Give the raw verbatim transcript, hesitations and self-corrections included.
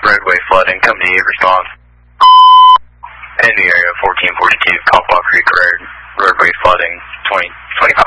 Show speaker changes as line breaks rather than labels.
roadway flooding. Company response. In the area fourteen forty-two, Coppock Creek Road, roadway flooding, twenty twenty-five.